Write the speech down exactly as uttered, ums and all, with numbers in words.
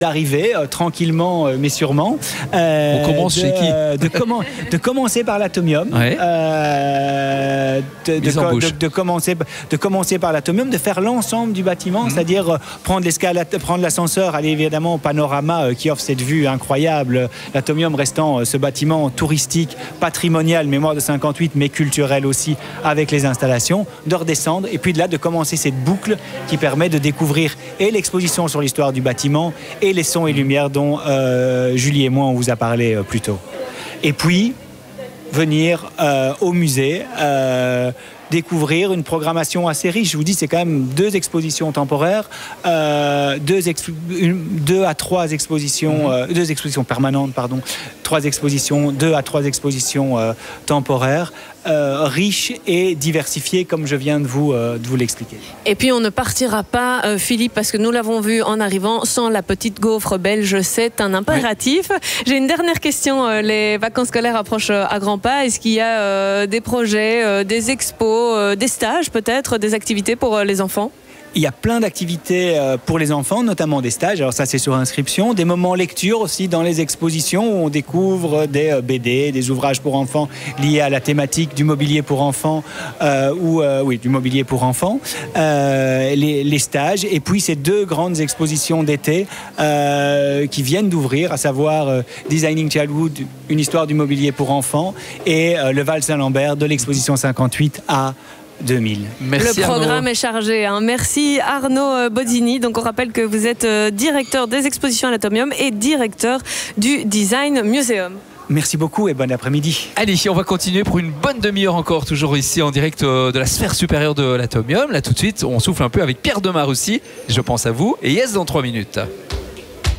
d'arriver euh, tranquillement euh, mais sûrement. Euh, On commence de, chez qui de, commen de commencer par l'atomium, ouais. euh, de, de, de, de, commencer, de commencer par l'atomium, de faire l'ensemble du bâtiment, mmh. c'est-à-dire euh, prendre l'escalade, prendre l'ascenseur, aller évidemment au panorama euh, qui offre cette vue incroyable. L'atomium restant euh, ce bâtiment touristique, patrimonial, mémoire de cinquante-huit, mais culturel aussi, avec les installations, de redescendre et puis de là de commencer cette boucle qui permet de découvrir et l'exposition sur l'histoire du bâtiment et les sons et lumières dont euh, Julie et moi on vous a parlé euh, plus tôt. Et puis venir euh, au musée euh, découvrir une programmation assez riche. Je vous dis, c'est quand même deux expositions temporaires, euh, deux, exp une, deux à trois expositions, mmh. euh, deux expositions permanentes, pardon, trois expositions, deux à trois expositions euh, temporaires, euh, riches et diversifiées, comme je viens de vous, euh, de vous l'expliquer. Et puis on ne partira pas, euh, Philippe, parce que nous l'avons vu en arrivant, sans la petite gaufre belge, c'est un impératif. Oui. J'ai une dernière question. Les vacances scolaires approchent à grands pas. Est-ce qu'il y a euh, des projets, euh, des expos, euh, des stages peut-être, des activités pour euh, les enfants ? Il y a plein d'activités pour les enfants, notamment des stages. Alors ça, c'est sur inscription. Des moments lecture aussi dans les expositions où on découvre des B D, des ouvrages pour enfants liés à la thématique du mobilier pour enfants euh, ou euh, oui, du mobilier pour enfants. Euh, les, les stages et puis ces deux grandes expositions d'été euh, qui viennent d'ouvrir, à savoir euh, Designing Childhood, une histoire du mobilier pour enfants, et euh, le Val Saint-Lambert de l'exposition cinquante-huit à deux mille. Merci le programme Arnaud. Est chargé. Hein. Merci Arnaud Bozzini. Donc on rappelle que vous êtes directeur des expositions à l'Atomium et directeur du Design Museum. Merci beaucoup et bon après-midi. Allez, on va continuer pour une bonne demi-heure encore, toujours ici en direct de la sphère supérieure de l'Atomium. Là tout de suite, on souffle un peu avec Pierre Demar aussi. Je pense à vous et Yes dans trois minutes.